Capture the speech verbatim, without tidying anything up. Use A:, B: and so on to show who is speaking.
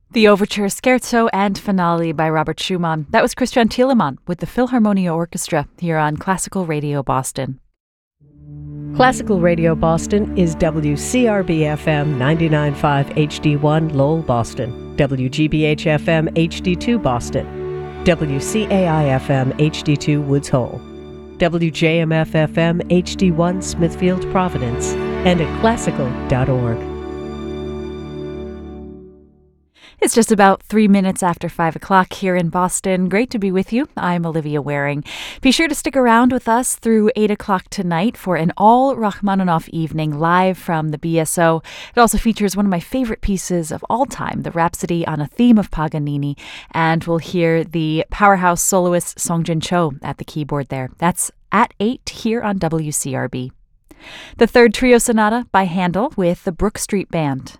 A: The overture, scherzo, and finale by Robert Schumann. That was Christian Thielemann with the Philharmonia Orchestra here on Classical Radio Boston.
B: Classical Radio Boston is W C R B F M ninety-nine point five H D one Lowell, Boston, W G B H F M H D two Boston, W C A I F M H D two Woods Hole, W J M F F M H D one Smithfield, Providence, and at classical dot org.
A: It's just about three minutes after five o'clock here in Boston. Great to be with you. I'm Olivia Waring. Be sure to stick around with us through eight o'clock tonight for an all Rachmaninoff evening live from the B S O. It also features one of my favorite pieces of all time, the Rhapsody on a Theme of Paganini, and we'll hear the powerhouse soloist Songjin Cho at the keyboard there. That's at eight here on W C R B. The Third Trio Sonata by Handel with the Brook Street Band.